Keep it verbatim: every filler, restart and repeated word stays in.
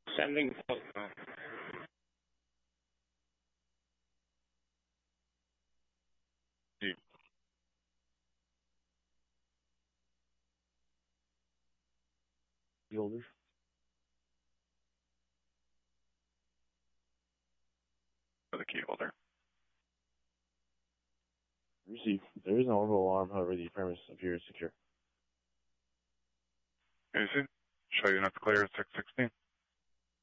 Sending photo. Deep. Key holder. For the key holder. Receive. There is an orbital alarm, however, the premise appears secure. Easy. Show you enough to clear at six sixteen.